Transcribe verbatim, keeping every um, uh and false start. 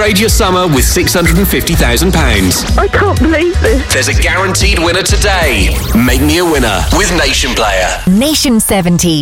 Upgrade your summer with six hundred fifty thousand pounds. I can't believe this. There's a guaranteed winner today. Make me a winner with Nation Player. Nation seventy.